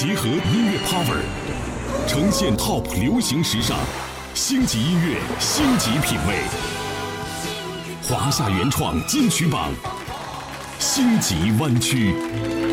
结合音乐 power， 呈现 TOP 流行时尚，星级音乐，星级品味。华夏原创金曲榜，星级湾区。